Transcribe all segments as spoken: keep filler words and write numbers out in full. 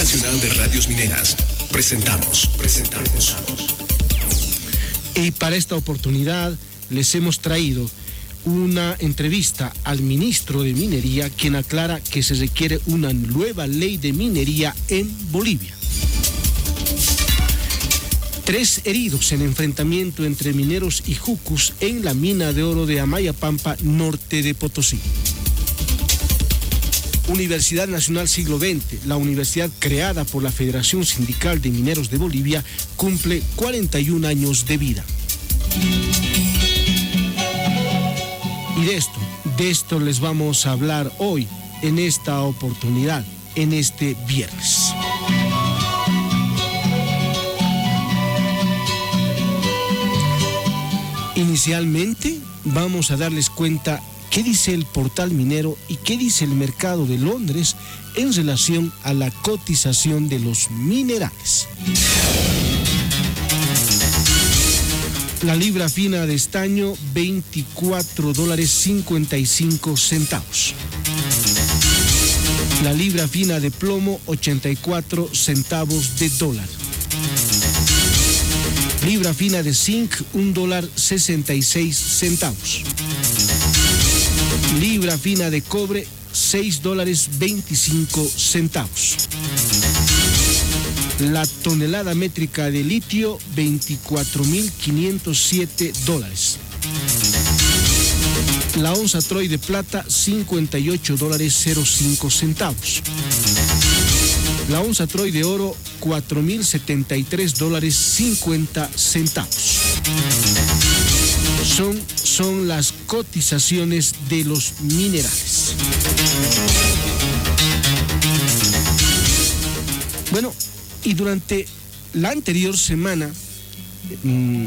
Nacional de Radios Mineras. Presentamos, presentamos. Y para esta oportunidad les hemos traído una entrevista al ministro de Minería, quien aclara que se requiere una nueva ley de minería en Bolivia. Tres heridos en enfrentamiento entre mineros y jucus en la mina de oro de Amayapampa, norte de Potosí. Universidad Nacional Siglo veinte, la universidad creada por la Federación Sindical de Mineros de Bolivia, cumple cuarenta y un años de vida. Y de esto, de esto les vamos a hablar hoy, en esta oportunidad, en este viernes. Inicialmente, vamos a darles cuenta qué dice el portal minero y qué dice el mercado de Londres en relación a la cotización de los minerales. La libra fina de estaño, veinticuatro dólares cincuenta y cinco centavos. La libra fina de plomo, ochenta y cuatro centavos de dólar. Libra fina de zinc, un dólar sesenta y seis centavos. Libra fina de cobre, seis dólares veinticinco centavos. La tonelada métrica de litio, veinticuatro mil quinientos siete dólares. La onza Troy de plata, cincuenta y ocho dólares cero cinco centavos. La onza Troy de oro, cuatro mil setenta y tres dólares cincuenta centavos. Son, son las cotizaciones de los minerales. Bueno, y durante la anterior semana, en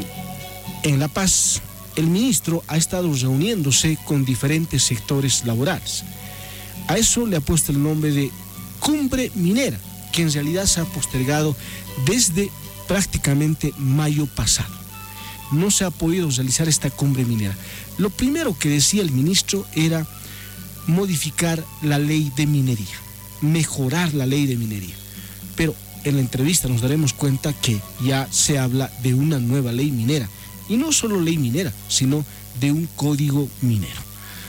La Paz, el ministro ha estado reuniéndose con diferentes sectores laborales. A eso le ha puesto el nombre de Cumbre Minera, que en realidad se ha postergado desde prácticamente mayo pasado. No se ha podido realizar esta cumbre minera. Lo primero que decía el ministro era modificar la ley de minería, mejorar la ley de minería. Pero en la entrevista nos daremos cuenta que ya se habla de una nueva ley minera. Y no solo ley minera, sino de un código minero.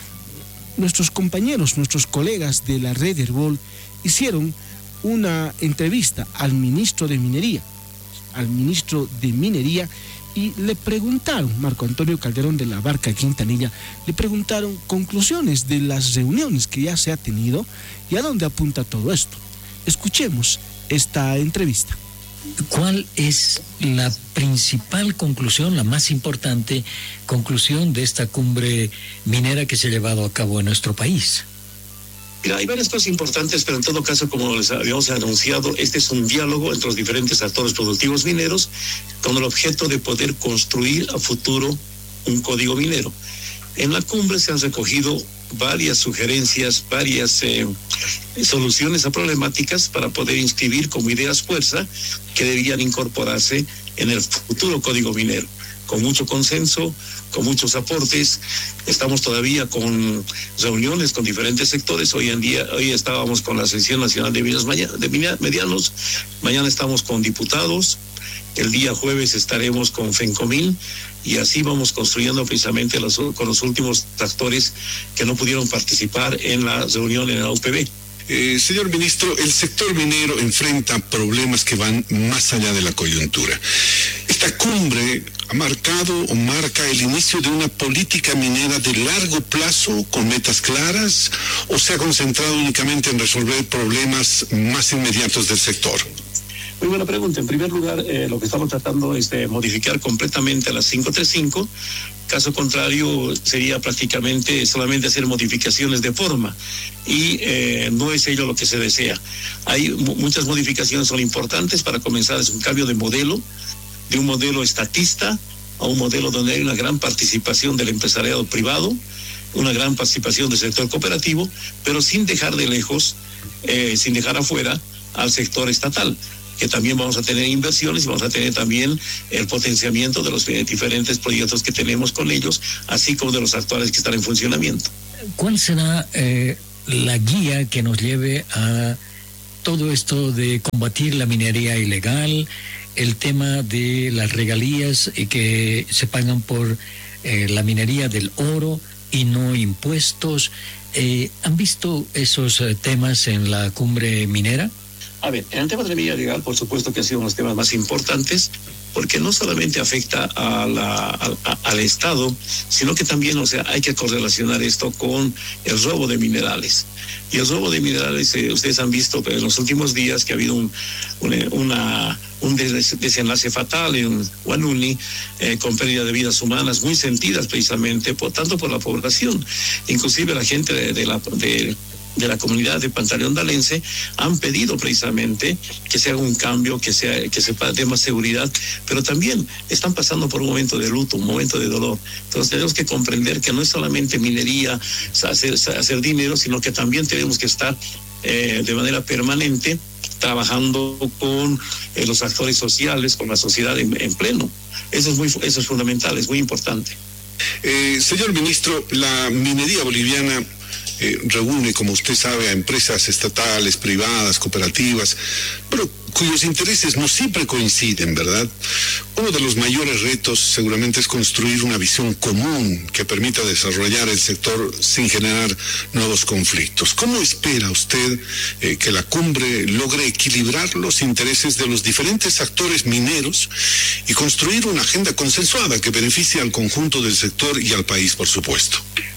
Nuestros compañeros, nuestros colegas de la red Herbol hicieron una entrevista al ministro de Minería, al ministro de Minería, y le preguntaron, Marco Antonio Calderón de la Barca Quintanilla, le preguntaron conclusiones de las reuniones que ya se ha tenido y a dónde apunta todo esto. Escuchemos esta entrevista. ¿Cuál es la principal conclusión, la más importante conclusión de esta cumbre minera que se ha llevado a cabo en nuestro país? Mira, hay varias cosas importantes, pero en todo caso, como les habíamos anunciado, este es un diálogo entre los diferentes actores productivos mineros con el objeto de poder construir a futuro un código minero. En la cumbre se han recogido varias sugerencias, varias eh, soluciones a problemáticas para poder inscribir como ideas fuerza que debían incorporarse en el futuro código minero. Con mucho consenso, con muchos aportes. Estamos todavía con reuniones con diferentes sectores. Hoy en día, hoy estábamos con la Asociación Nacional de Mineros de Medianos, mañana estamos con diputados, el día jueves estaremos con FENCOMIN, y así vamos construyendo precisamente los, con los últimos actores que no pudieron participar en la reunión en la U P B. Eh, señor ministro, el sector minero enfrenta problemas que van más allá de la coyuntura. Esta cumbre ha marcado o marca el inicio de una política minera de largo plazo con metas claras, o se ha concentrado únicamente en resolver problemas más inmediatos del sector. Muy buena pregunta. En primer lugar, eh, lo que estamos tratando es de modificar completamente las quinientos treinta y cinco. Caso contrario, sería prácticamente solamente hacer modificaciones de forma, y eh, no es ello lo que se desea. Hay muchas modificaciones, son importantes. Para comenzar, es un cambio de modelo, de un modelo estatista a un modelo donde hay una gran participación del empresariado privado, una gran participación del sector cooperativo, pero sin dejar de lejos, eh, sin dejar afuera al sector estatal, que también vamos a tener inversiones y vamos a tener también el potenciamiento de los diferentes proyectos que tenemos con ellos, así como de los actuales que están en funcionamiento. ¿Cuál será eh, la guía que nos lleve a todo esto de combatir la minería ilegal, el tema de las regalías que se pagan por eh, la minería del oro y no impuestos. Eh, ¿Han visto esos eh, temas en la cumbre minera? A ver, en el tema de la minería ilegal, por supuesto que ha sido uno de los temas más importantes, porque no solamente afecta a la, a, a, al Estado, sino que también, o sea, hay que correlacionar esto con el robo de minerales. Y el robo de minerales, eh, ustedes han visto en los últimos días que ha habido un, una, una, un desenlace fatal en Huanuni, eh, con pérdida de vidas humanas muy sentidas precisamente, por tanto por la población, inclusive la gente de, de la... De, de la comunidad de Pantaleondalense han pedido precisamente que se haga un cambio, que sea que se dé más seguridad, pero también están pasando por un momento de luto, un momento de dolor. Entonces tenemos que comprender que no es solamente minería, hacer, hacer dinero, sino que también tenemos que estar eh, de manera permanente trabajando con eh, los actores sociales, con la sociedad en, en pleno. Eso es muy, eso es fundamental, es muy importante. Eh, señor ministro, la minería boliviana Eh, reúne, como usted sabe, a empresas estatales, privadas, cooperativas, pero cuyos intereses no siempre coinciden, ¿verdad? Uno de los mayores retos seguramente es construir una visión común que permita desarrollar el sector sin generar nuevos conflictos. ¿Cómo espera usted eh, que la cumbre logre equilibrar los intereses de los diferentes actores mineros y construir una agenda consensuada que beneficie al conjunto del sector y al país, por supuesto?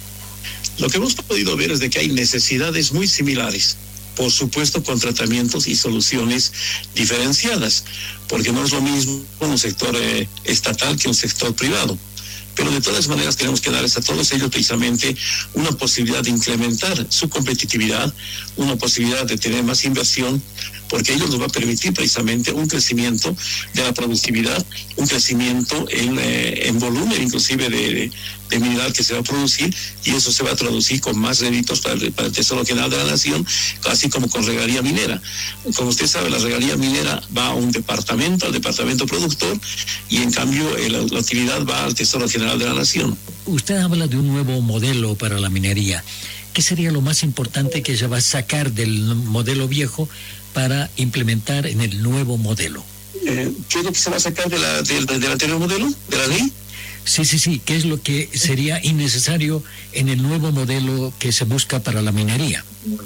Lo que hemos podido ver es de que hay necesidades muy similares, por supuesto con tratamientos y soluciones diferenciadas, porque no es lo mismo un sector eh, estatal que un sector privado. Pero de todas maneras tenemos que darles a todos ellos precisamente una posibilidad de incrementar su competitividad, una posibilidad de tener más inversión, porque ello nos va a permitir precisamente un crecimiento de la productividad, un crecimiento en, eh, en volumen inclusive de, de mineral que se va a producir, y eso se va a traducir con más réditos para el, para el Tesoro General de la Nación, así como con regalía minera. Como usted sabe, la regalía minera va a un departamento, al departamento productor, y en cambio eh, la, la utilidad va al Tesoro General de la Nación. Usted habla de un nuevo modelo para la minería. ¿Qué sería lo más importante que se va a sacar del modelo viejo para implementar en el nuevo modelo? Eh, ¿Qué es lo que se va a sacar de la, de, de, del anterior modelo, de la ley? Sí, sí, sí. ¿Qué es lo que sería innecesario en el nuevo modelo que se busca para la minería?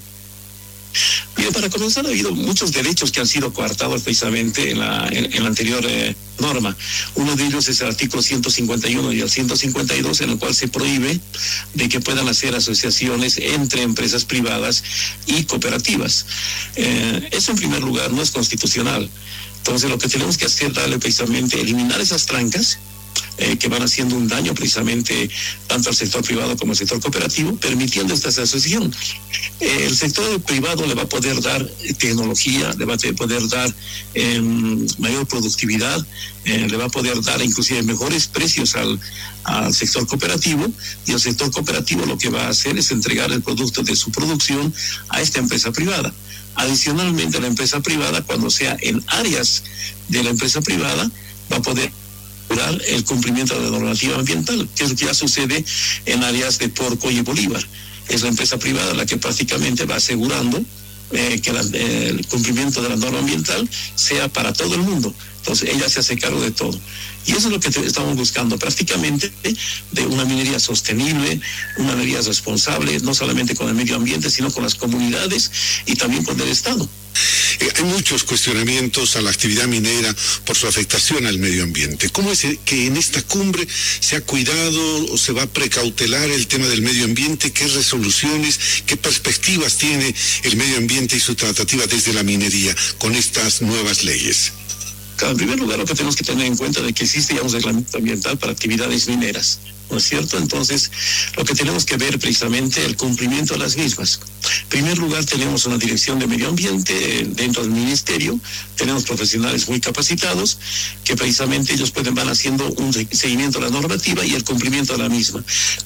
Mire, para comenzar, ha habido muchos derechos que han sido coartados precisamente en la, en, en la anterior eh, norma. Uno de ellos es el artículo ciento cincuenta y uno y el ciento cincuenta y dos, en el cual se prohíbe de que puedan hacer asociaciones entre empresas privadas y cooperativas. Eh, eso, en primer lugar, no es constitucional. Entonces, lo que tenemos que hacer es darle precisamente, eliminar esas trancas Eh, que van haciendo un daño precisamente tanto al sector privado como al sector cooperativo, permitiendo esta asociación. Eh, el sector privado le va a poder dar tecnología, le va a poder dar eh, mayor productividad, eh, le va a poder dar inclusive mejores precios al, al sector cooperativo, y el sector cooperativo lo que va a hacer es entregar el producto de su producción a esta empresa privada. Adicionalmente, la empresa privada, cuando sea en áreas de la empresa privada, va a poder el cumplimiento de la normativa ambiental, que es lo que ya sucede en áreas de Porco y Bolívar. Es la empresa privada la que prácticamente va asegurando eh, que la, eh, el cumplimiento de la norma ambiental sea para todo el mundo. Entonces ella se hace cargo de todo. Y eso es lo que te, estamos buscando prácticamente, de una minería sostenible, una minería responsable, no solamente con el medio ambiente, sino con las comunidades y también con el Estado. Eh, hay muchos cuestionamientos a la actividad minera por su afectación al medio ambiente. ¿Cómo es que en esta cumbre se ha cuidado o se va a precautelar el tema del medio ambiente? ¿Qué resoluciones, qué perspectivas tiene el medio ambiente y su tratativa desde la minería con estas nuevas leyes? Claro, en primer lugar, lo que tenemos que tener en cuenta es que existe ya un reglamento ambiental para actividades mineras, ¿no es cierto? Entonces, lo que tenemos que ver precisamente es el cumplimiento de las mismas. En primer lugar, tenemos una dirección de medio ambiente dentro del ministerio, tenemos profesionales muy capacitados que precisamente ellos pueden van haciendo un seguimiento de la normativa y el cumplimiento de la misma.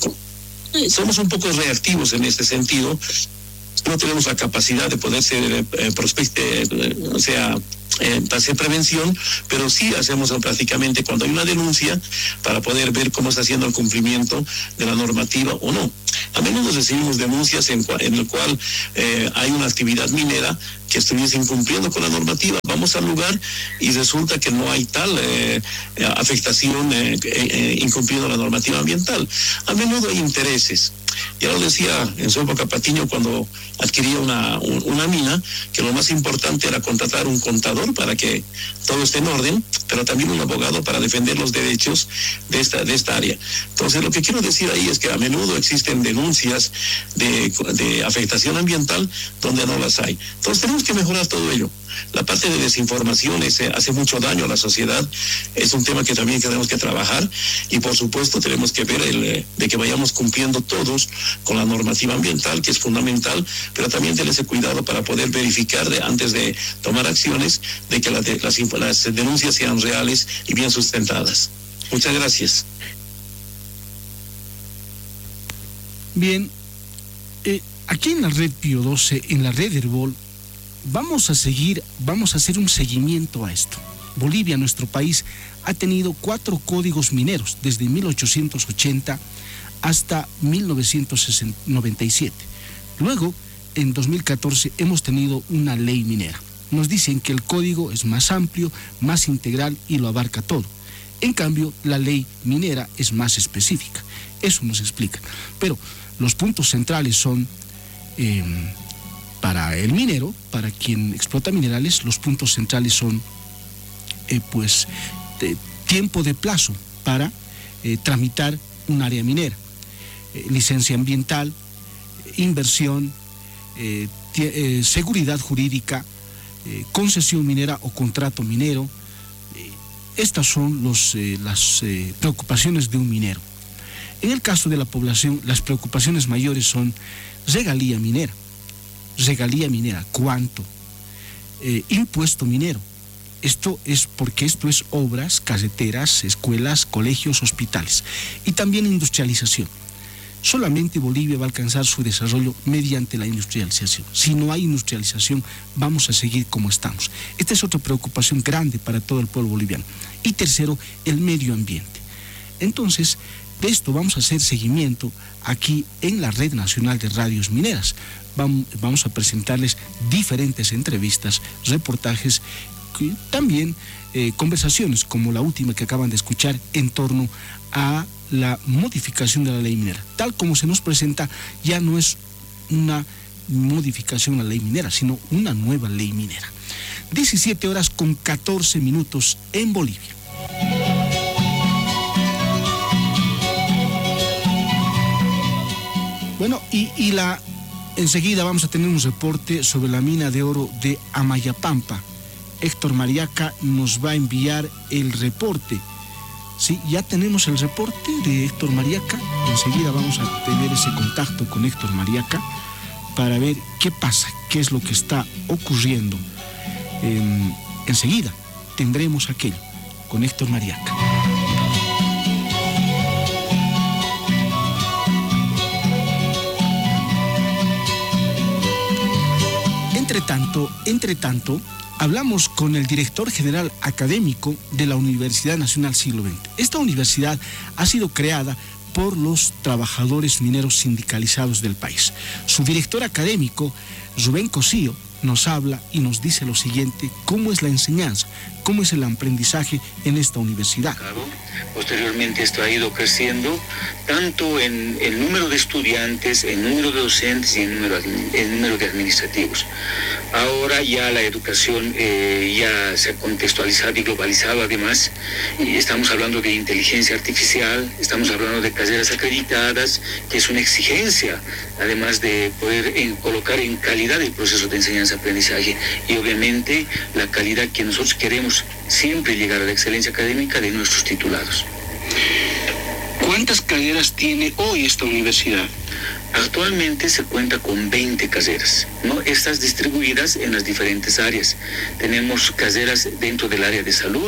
Somos un poco reactivos en este sentido. No tenemos la capacidad de poder ser eh, prospecte, eh, o sea, eh, hacer prevención, pero sí hacemos prácticamente cuando hay una denuncia para poder ver cómo está haciendo el cumplimiento de la normativa o no. A menudo recibimos denuncias en, en el cual eh, hay una actividad minera que estuviese incumpliendo con la normativa. Vamos al lugar y resulta que no hay tal eh, afectación eh, eh, incumpliendo la normativa ambiental. A menudo hay intereses. Ya lo decía en su época Patiño cuando adquiría una, un, una mina, que lo más importante era contratar un contador para que todo esté en orden, pero también un abogado para defender los derechos de esta, de esta área. Entonces, lo que quiero decir ahí es que a menudo existen denuncias de, de afectación ambiental donde no las hay. Entonces, tenemos que mejorar todo ello. La parte de desinformación es, eh, hace mucho daño a la sociedad, es un tema que también tenemos que trabajar y por supuesto tenemos que ver el, eh, de que vayamos cumpliendo todos con la normativa ambiental, que es fundamental, pero también tener ese cuidado para poder verificar de, antes de tomar acciones, de que la, de, las, las denuncias sean reales y bien sustentadas. Muchas gracias. Bien, eh, aquí en la red Pío doce, en la red Herbol, vamos a seguir, vamos a hacer un seguimiento a esto. Bolivia, nuestro país, ha tenido cuatro códigos mineros desde mil ochocientos ochenta hasta mil novecientos noventa y siete. Luego, en dos mil catorce, hemos tenido una ley minera. Nos dicen que el código es más amplio, más integral y lo abarca todo. En cambio, la ley minera es más específica. Eso nos explica. Pero los puntos centrales son... Eh, Para el minero, para quien explota minerales, los puntos centrales son eh, pues de tiempo de plazo para eh, tramitar un área minera, eh, licencia ambiental, inversión, eh, eh, seguridad jurídica, eh, concesión minera o contrato minero. Eh, estas son los, eh, las eh, preocupaciones de un minero. En el caso de la población, las preocupaciones mayores son regalía minera. Regalía minera, ¿cuánto? Eh, impuesto minero. Esto es porque esto es obras, carreteras, escuelas, colegios, hospitales. Y también industrialización. Solamente Bolivia va a alcanzar su desarrollo mediante la industrialización. Si no hay industrialización, vamos a seguir como estamos. Esta es otra preocupación grande para todo el pueblo boliviano. Y tercero, el medio ambiente. Entonces, de esto vamos a hacer seguimiento aquí en la Red Nacional de Radios Mineras. Vamos a presentarles diferentes entrevistas, reportajes, también eh, conversaciones como la última que acaban de escuchar en torno a la modificación de la ley minera. Tal como se nos presenta, ya no es una modificación a la ley minera, sino una nueva ley minera. diecisiete horas con catorce minutos en Bolivia. Bueno, y, y la... Enseguida vamos a tener un reporte sobre la mina de oro de Amayapampa. Héctor Mariaca nos va a enviar el reporte. Sí, ya tenemos el reporte de Héctor Mariaca. Enseguida vamos a tener ese contacto con Héctor Mariaca para ver qué pasa, qué es lo que está ocurriendo. Eh, enseguida tendremos aquello con Héctor Mariaca. Entre tanto, entre tanto, hablamos con el director general académico de la Universidad Nacional Siglo veinte. Esta universidad ha sido creada por los trabajadores mineros sindicalizados del país. Su director académico, Rubén Cosío, nos habla y nos dice lo siguiente: cómo es la enseñanza, cómo es el aprendizaje en esta universidad. Posteriormente esto ha ido creciendo tanto en el número de estudiantes, en número de docentes y en número, en número de administrativos. Ahora ya la educación eh, ya se ha contextualizado y globalizado además, y estamos hablando de inteligencia artificial, estamos hablando de carreras acreditadas, que es una exigencia, además de poder en, colocar en calidad el proceso de enseñanza-aprendizaje y obviamente la calidad que nosotros queremos siempre llegar a la excelencia académica de nuestros titulados. ¿Cuántas carreras tiene hoy esta universidad? Actualmente se cuenta con veinte carreras, ¿no? Estas distribuidas en las diferentes áreas. Tenemos carreras dentro del área de salud,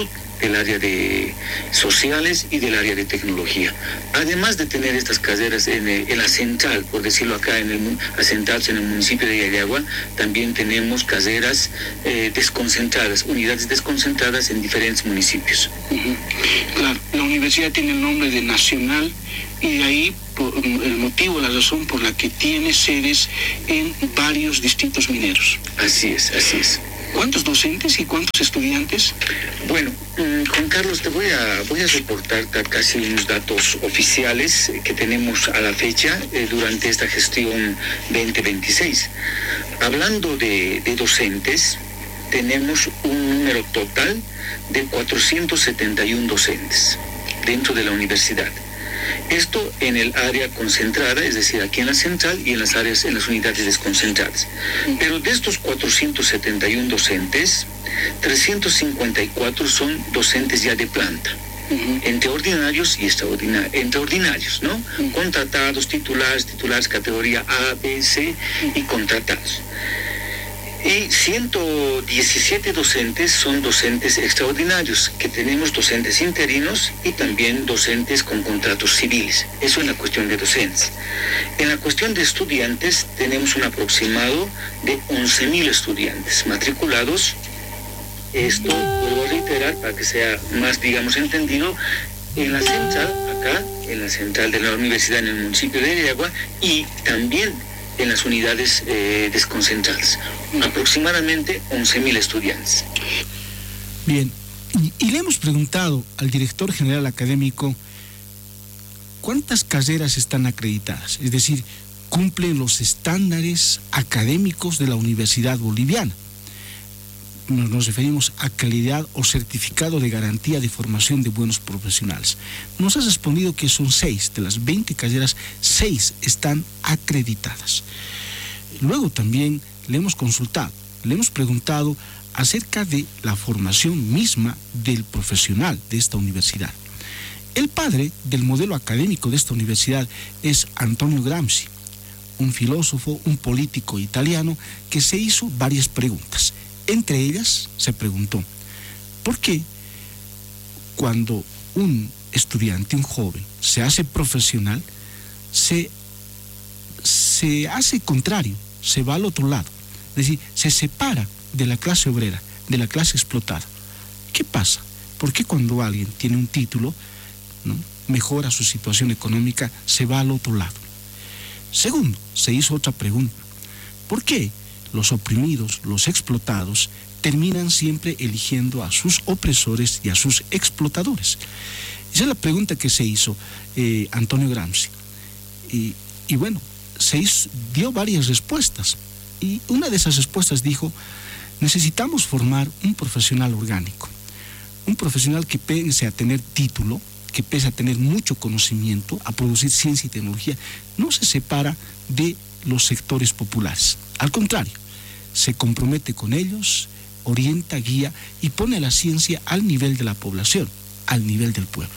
del área de sociales y del área de tecnología. Además de tener estas carreras en, en la central, por decirlo acá, en el, asentados en el municipio de Yayagua, también tenemos carreras eh, desconcentradas, unidades desconcentradas en diferentes municipios. Uh-huh. Claro, la universidad tiene el nombre de Nacional y de ahí por, el motivo, la razón por la que tiene sedes en varios distritos mineros. Así es, así es. ¿Cuántos docentes y cuántos estudiantes? Bueno, Juan Carlos, te voy a, voy a reportar casi unos datos oficiales que tenemos a la fecha eh, durante esta gestión veinte veintiséis. Hablando de, de docentes, tenemos un número total de cuatrocientos setenta y uno docentes dentro de la universidad. Esto en el área concentrada, es decir, aquí en la central y en las áreas, en las unidades desconcentradas. Pero de estos cuatrocientos setenta y uno docentes, trescientos cincuenta y cuatro son docentes ya de planta, uh-huh. entre ordinarios y extraordinarios, entre ordinarios, ¿no? Uh-huh. Contratados, titulares, titulares categoría A, B, C y contratados. Y ciento diecisiete docentes son docentes extraordinarios, que tenemos docentes interinos y también docentes con contratos civiles. Eso en la cuestión de docentes. En la cuestión de estudiantes tenemos un aproximado de once mil estudiantes matriculados. Esto, vuelvo a reiterar, para que sea más, digamos, entendido, en la central, acá, en la central de la universidad en el municipio de Yayagua, y también en las unidades eh, desconcentradas. Aproximadamente once mil estudiantes. Bien, y, y le hemos preguntado al director general académico cuántas carreras están acreditadas, es decir, cumplen los estándares académicos de la Universidad Boliviana. Nos, nos referimos a calidad o certificado de garantía de formación de buenos profesionales. Nos ha respondido que son seis, de las veinte carreras, seis están acreditadas. Luego también le hemos consultado, le hemos preguntado acerca de la formación misma del profesional de esta universidad. El padre del modelo académico de esta universidad es Antonio Gramsci, un filósofo, un político italiano que se hizo varias preguntas. Entre ellas se preguntó, ¿por qué cuando un estudiante, un joven, se hace profesional, se, se hace contrario, se va al otro lado? Es decir, se separa de la clase obrera, de la clase explotada. ¿Qué pasa? ¿Por qué cuando alguien tiene un título, ¿no?, mejora su situación económica, se va al otro lado? Segundo, se hizo otra pregunta. ¿Por qué los oprimidos, los explotados, terminan siempre eligiendo a sus opresores y a sus explotadores? Esa es la pregunta que se hizo eh, Antonio Gramsci. Y, y bueno, se hizo, dio varias respuestas. Y una de esas respuestas dijo, necesitamos formar un profesional orgánico. Un profesional que pese a tener título, que pese a tener mucho conocimiento, a producir ciencia y tecnología, no se separa de los sectores populares. Al contrario, se compromete con ellos, orienta, guía y pone la ciencia al nivel de la población, al nivel del pueblo.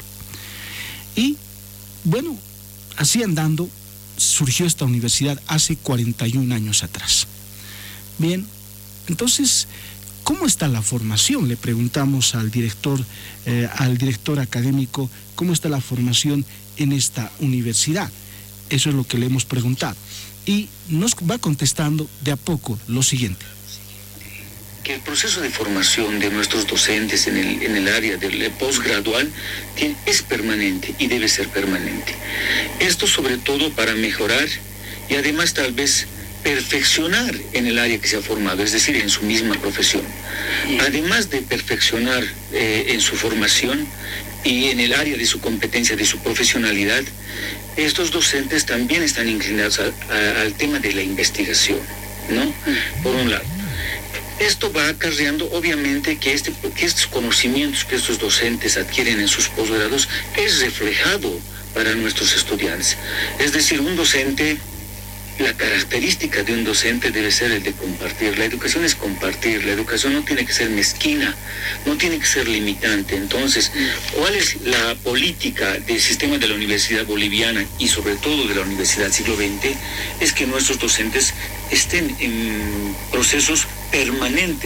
Y bueno, así andando, surgió esta universidad hace cuarenta y un años atrás. Bien, entonces, ¿cómo está la formación? Le preguntamos al director, eh, al director académico, ¿cómo está la formación en esta universidad? Eso es lo que le hemos preguntado. Y nos va contestando de a poco lo siguiente. Que el proceso de formación de nuestros docentes en el, en el área del posgradual tiene, es permanente y debe ser permanente. Esto sobre todo para mejorar y además tal vez perfeccionar en el área que se ha formado, es decir, en su misma profesión. Además de perfeccionar eh, en su formación y en el área de su competencia, de su profesionalidad, estos docentes también están inclinados a, a, al tema de la investigación, ¿no? Por un lado. Esto va acarreando, obviamente, que, este, que estos conocimientos que estos docentes adquieren en sus posgrados es reflejado para nuestros estudiantes. Es decir, un docente, la característica de un docente debe ser el de compartir. La educación es compartir, la educación no tiene que ser mezquina, no tiene que ser limitante. Entonces, ¿cuál es la política del sistema de la Universidad Boliviana y sobre todo de la Universidad Siglo veinte? Es que nuestros docentes estén en procesos permanentes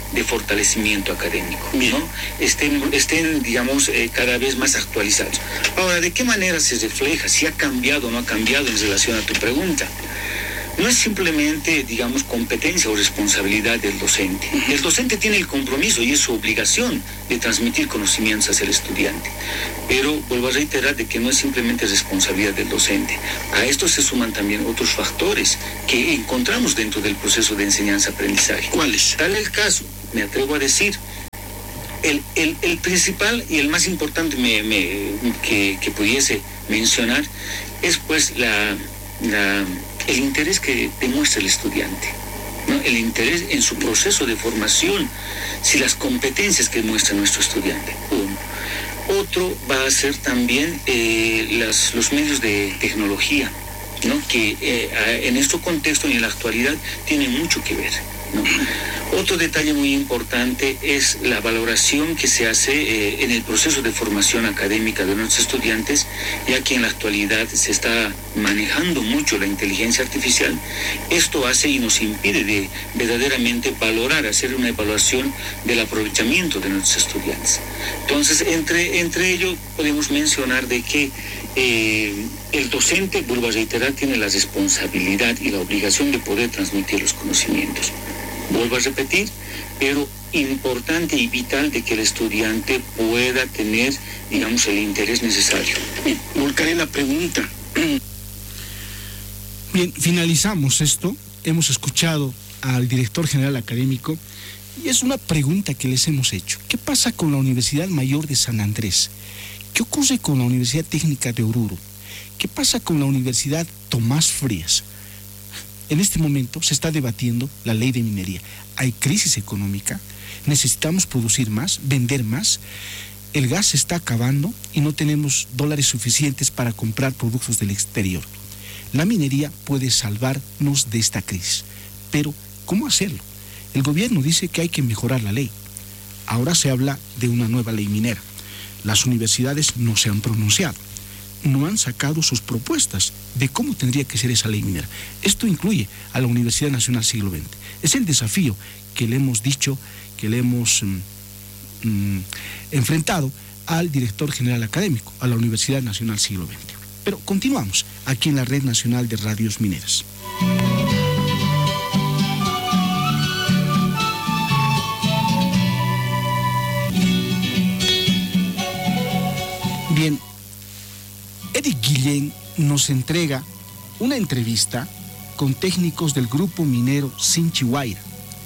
de fortalecimiento académico, ¿no? Estén, estén digamos, eh, cada vez más actualizados. Ahora, ¿de qué manera se refleja? Si ha cambiado o no ha cambiado en relación a tu pregunta. No es simplemente, digamos, competencia o responsabilidad del docente. El docente tiene el compromiso y es su obligación de transmitir conocimientos hacia el estudiante. Pero vuelvo a reiterar de que no es simplemente responsabilidad del docente. A esto se suman también otros factores que encontramos dentro del proceso de enseñanza-aprendizaje. ¿Cuáles? Tal el caso, me atrevo a decir, el, el, el principal y el más importante me, me, que, que pudiese mencionar es pues la... la el interés que demuestra el estudiante, ¿no? El interés en su proceso de formación, si las competencias que muestra nuestro estudiante. Uno. Otro va a ser también eh, las, los medios de tecnología, ¿no? Que eh, en este contexto y en la actualidad tienen mucho que ver, ¿no? Otro detalle muy importante es la valoración que se hace eh, en el proceso de formación académica de nuestros estudiantes, ya que en la actualidad se está manejando mucho la inteligencia artificial. Esto hace y nos impide de verdaderamente valorar, hacer una evaluación del aprovechamiento de nuestros estudiantes. Entonces, entre, entre ellos podemos mencionar de que eh, el docente, vuelvo a reiterar, tiene la responsabilidad y la obligación de poder transmitir los conocimientos. Vuelvo a repetir, pero importante y vital de que el estudiante pueda tener, digamos, el interés necesario. Volcaré la pregunta. Bien, finalizamos esto. Hemos escuchado al director general académico y es una pregunta que les hemos hecho. ¿Qué pasa con la Universidad Mayor de San Andrés? ¿Qué ocurre con la Universidad Técnica de Oruro? ¿Qué pasa con la Universidad Tomás Frías? En este momento se está debatiendo la ley de minería. Hay crisis económica, necesitamos producir más, vender más. El gas se está acabando y no tenemos dólares suficientes para comprar productos del exterior. La minería puede salvarnos de esta crisis. Pero, ¿cómo hacerlo? El gobierno dice que hay que mejorar la ley. Ahora se habla de una nueva ley minera. Las universidades no se han pronunciado. No han sacado sus propuestas de cómo tendría que ser esa ley minera. Esto incluye a la Universidad Nacional Siglo veinte. Es el desafío que le hemos dicho, que le hemos mm, mm, enfrentado al director general académico, a la Universidad Nacional Siglo veinte. Pero continuamos aquí en la Red Nacional de Radios Mineras. Bien, Eric Guillén nos entrega una entrevista con técnicos del grupo minero Sinchihuayra.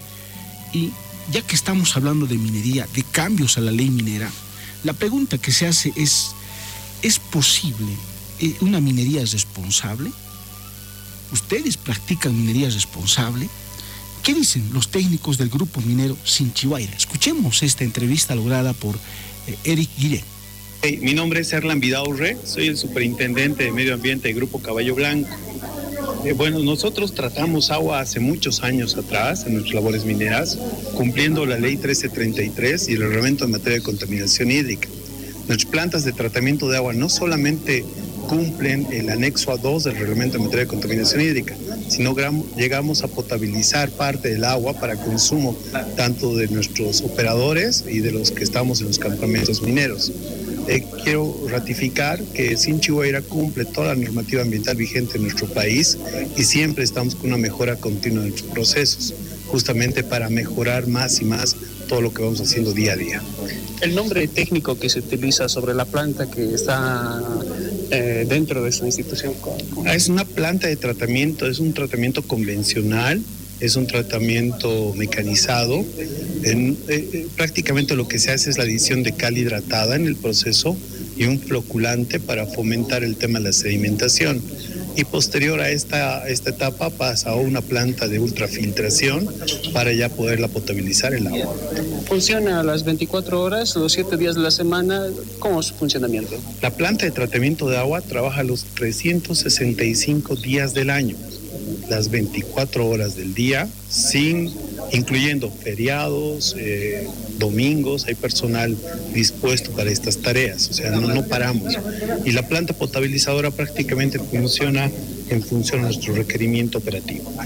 Y ya que estamos hablando de minería, de cambios a la ley minera, la pregunta que se hace es, ¿es posible una minería responsable? ¿Ustedes practican minería responsable? ¿Qué dicen los técnicos del grupo minero Sinchihuayra? Escuchemos esta entrevista lograda por eh, Eric Guillén. Hey, mi nombre es Erlan Vidaurre, soy el superintendente de Medio Ambiente del Grupo Caballo Blanco. Eh, bueno, nosotros tratamos agua hace muchos años atrás en nuestras labores mineras, cumpliendo la ley trece treinta y tres y el reglamento en materia de contaminación hídrica. Nuestras plantas de tratamiento de agua no solamente cumplen el anexo A dos del reglamento en materia de contaminación hídrica, sino llegamos a potabilizar parte del agua para consumo tanto de nuestros operadores y de los que estamos en los campamentos mineros. Eh, quiero ratificar que Sinchihuayra cumple toda la normativa ambiental vigente en nuestro país y siempre estamos con una mejora continua de nuestros procesos, justamente para mejorar más y más todo lo que vamos haciendo día a día. El nombre técnico que se utiliza sobre la planta que está eh, dentro de esta institución. Es una planta de tratamiento, es un tratamiento convencional, es un tratamiento mecanizado. En, eh, prácticamente lo que se hace es la adición de cal hidratada en el proceso y un floculante para fomentar el tema de la sedimentación. Y posterior a esta, esta etapa pasa a una planta de ultrafiltración para ya poderla potabilizar el agua. ¿Funciona a las veinticuatro horas, los siete días de la semana? ¿Cómo es su funcionamiento? La planta de tratamiento de agua trabaja los trescientos sesenta y cinco días del año, las veinticuatro horas del día, sin, incluyendo feriados, eh, domingos, hay personal dispuesto para estas tareas, o sea, no, no paramos. Y la planta potabilizadora prácticamente funciona en función de nuestro requerimiento operativo.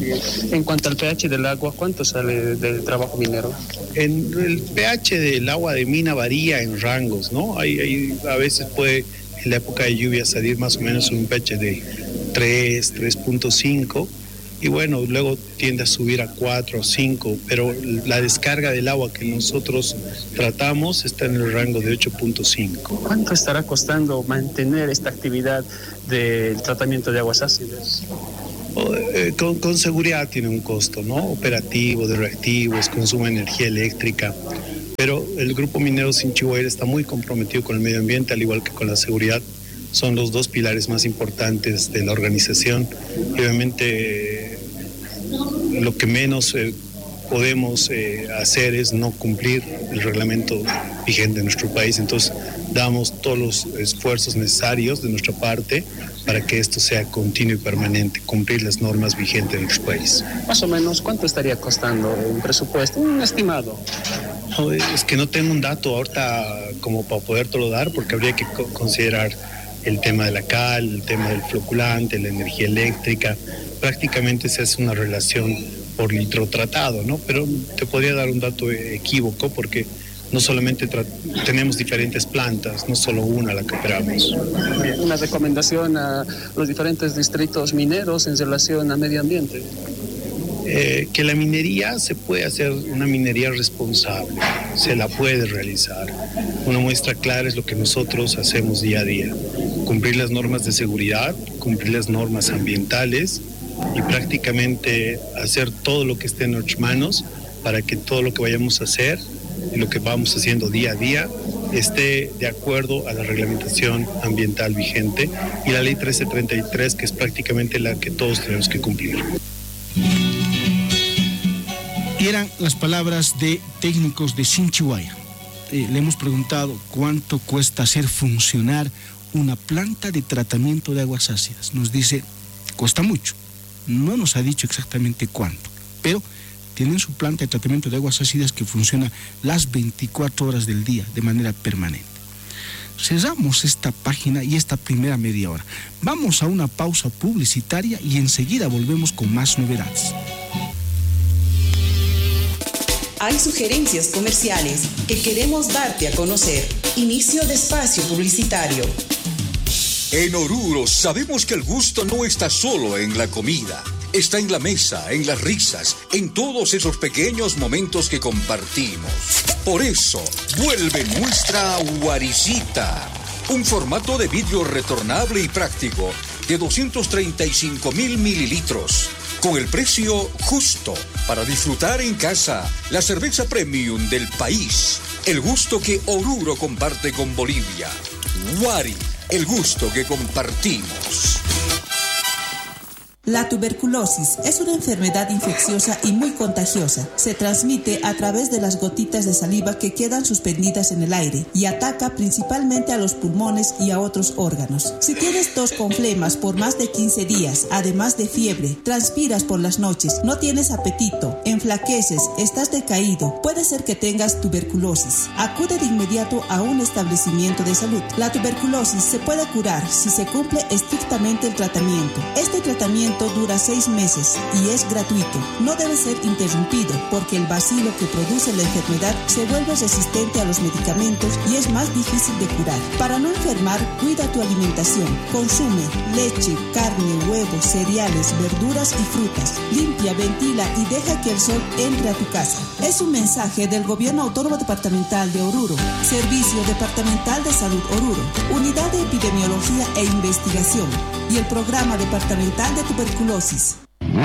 En cuanto al pH del agua, ¿cuánto sale del trabajo minero? En el pH del agua de mina varía en rangos, ¿no? Hay, hay, a veces puede en la época de lluvia salir más o menos un pH de tres, tres punto cinco, y bueno, luego tiende a subir a cuatro o cinco, pero la descarga del agua que nosotros tratamos está en el rango de ocho punto cinco. ¿Cuánto estará costando mantener esta actividad del tratamiento de aguas ácidas? Eh, con, con seguridad tiene un costo, ¿no? Operativo, de reactivos, consumo de energía eléctrica, pero el Grupo Minero Sinchihuayra está muy comprometido con el medio ambiente, al igual que con la seguridad. Son los dos pilares más importantes de la organización. Y obviamente eh, lo que menos eh, podemos eh, hacer es no cumplir el reglamento vigente en nuestro país. Entonces damos todos los esfuerzos necesarios de nuestra parte para que esto sea continuo y permanente, cumplir las normas vigentes en nuestro país. Más o menos, ¿cuánto estaría costando un presupuesto, un estimado? No, es que no tengo un dato ahorita como para podértelo dar, porque habría que considerar el tema de la cal, el tema del floculante, la energía eléctrica. Prácticamente se hace una relación por litro tratado, ¿no? Pero te podría dar un dato equívoco porque no solamente tenemos diferentes plantas, no solo una la que operamos. Una recomendación a los diferentes distritos mineros en relación a medio ambiente. Eh, que la minería se puede hacer una minería responsable, se la puede realizar. Una muestra clara es lo que nosotros hacemos día a día. Cumplir las normas de seguridad, cumplir las normas ambientales y prácticamente hacer todo lo que esté en nuestras manos para que todo lo que vayamos a hacer y lo que vamos haciendo día a día esté de acuerdo a la reglamentación ambiental vigente y la ley trece treinta y tres, que es prácticamente la que todos tenemos que cumplir. Y eran las palabras de técnicos de Sinchihuayra. Eh, le hemos preguntado cuánto cuesta hacer funcionar una planta de tratamiento de aguas ácidas. Nos dice, cuesta mucho. No nos ha dicho exactamente cuánto, pero tienen su planta de tratamiento de aguas ácidas que funciona las veinticuatro horas del día de manera permanente. Cerramos esta página y esta primera media hora. Vamos a una pausa publicitaria y enseguida volvemos con más novedades. Hay sugerencias comerciales que queremos darte a conocer. Inicio de espacio publicitario. En Oruro sabemos que el gusto no está solo en la comida. Está en la mesa, en las risas, en todos esos pequeños momentos que compartimos. Por eso, vuelve nuestra Guaricita. Un formato de vidrio retornable y práctico de doscientos treinta y cinco mil mililitros. Con el precio justo para disfrutar en casa la cerveza premium del país. El gusto que Oruro comparte con Bolivia. Guari, el gusto que compartimos. La tuberculosis es una enfermedad infecciosa y muy contagiosa. Se transmite a través de las gotitas de saliva que quedan suspendidas en el aire y ataca principalmente a los pulmones y a otros órganos. Si tienes tos con flemas por más de quince días, además de fiebre, transpiras por las noches, no tienes apetito, enflaqueces, estás decaído, puede ser que tengas tuberculosis. Acude de inmediato a un establecimiento de salud. La tuberculosis se puede curar si se cumple estrictamente el tratamiento. Este tratamiento dura seis meses y es gratuito. No debe ser interrumpido porque el bacilo que produce la enfermedad se vuelve resistente a los medicamentos y es más difícil de curar. Para no enfermar, cuida tu alimentación. Consume leche, carne, huevos, cereales, verduras y frutas. Limpia, ventila y deja que el sol entre a tu casa. Es un mensaje del Gobierno Autónomo Departamental de Oruro, Servicio Departamental de Salud Oruro, Unidad de Epidemiología e Investigación y el Programa Departamental de Tuberculosis.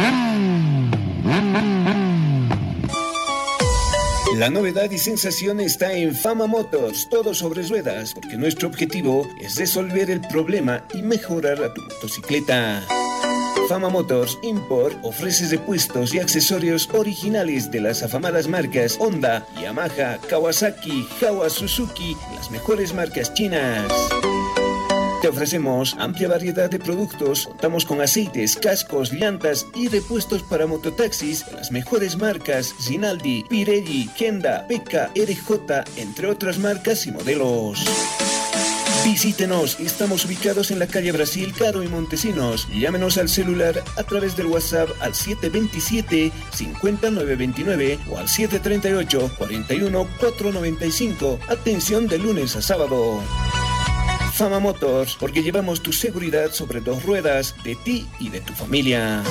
La novedad y sensación está en Fama Motors, todo sobre ruedas, porque nuestro objetivo es resolver el problema y mejorar a tu motocicleta. Fama Motors Import ofrece repuestos y accesorios originales de las afamadas marcas Honda, Yamaha, Kawasaki, Jawa, Suzuki, las mejores marcas chinas. Te ofrecemos amplia variedad de productos, contamos con aceites, cascos, llantas y repuestos para mototaxis de las mejores marcas Rinaldi, Pirelli, Kenda, P K, R J, entre otras marcas y modelos. Visítenos, estamos ubicados en la calle Brasil, Caro y Montesinos. Llámenos al celular a través del WhatsApp al siete dos siete, cinco nueve dos nueve o al siete tres ocho, cuatro uno, cuatro nueve cinco. Atención de lunes a sábado. Fama Motors, porque llevamos tu seguridad sobre dos ruedas, de ti y de tu familia.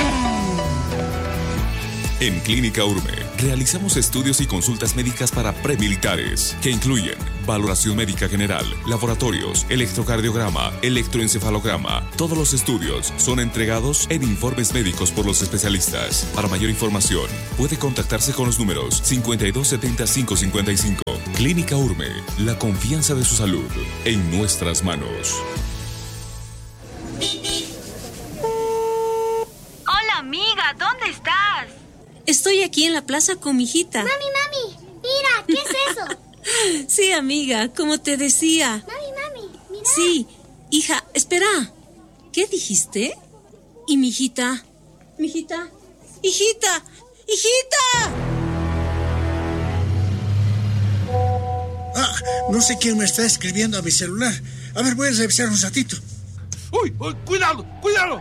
En Clínica Urme realizamos estudios y consultas médicas para premilitares que incluyen valoración médica general, laboratorios, electrocardiograma, electroencefalograma. Todos los estudios son entregados en informes médicos por los especialistas. Para mayor información, puede contactarse con los números cincuenta y dos setenta, cinco cincuenta y cinco. Clínica Urme, la confianza de su salud en nuestras manos. Hola amiga, ¿dónde estás? Estoy aquí en la plaza con mi hijita. Mami, mami, mira, ¿qué es eso? Sí, amiga, como te decía. Mami, mami, mira. Sí, hija, espera. ¿Qué dijiste? ¿Y mi hijita? ¿Mi hijita? ¡Hijita! ¡Hijita! Ah, no sé quién me está escribiendo a mi celular. A ver, voy a revisar un ratito. ¡Uy, uy, cuidado, cuidado!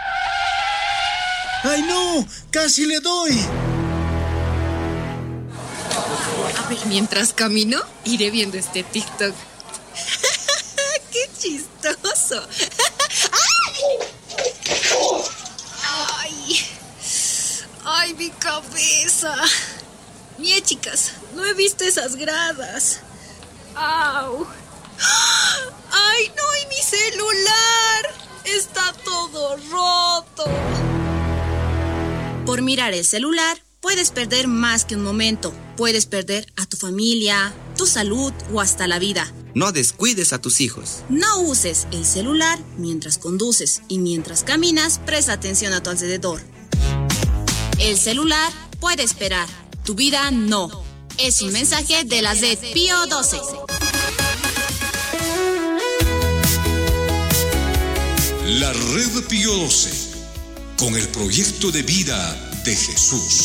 ¡Ay, no! ¡Casi le doy! A ver, mientras camino, iré viendo este TikTok. ¡Qué chistoso! ¡Ay! ¡Ay, mi cabeza! Mie, chicas, no he visto esas gradas. ¡Au! ¡Ay, no! ¡Y mi celular! ¡Está todo roto! Por mirar el celular, puedes perder más que un momento. Puedes perder a tu familia, tu salud o hasta la vida. No descuides a tus hijos. No uses el celular mientras conduces y mientras caminas, presta atención a tu alrededor. El celular puede esperar, tu vida no. Es un mensaje de la red Pío doce. La red Pío doce, con el proyecto de vida de Jesús.